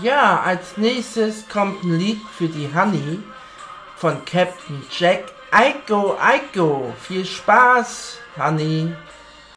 Ja, als nächstes kommt ein Lied für die Honey von Captain Jack. Aiko, Aiko. Viel Spaß, Honey.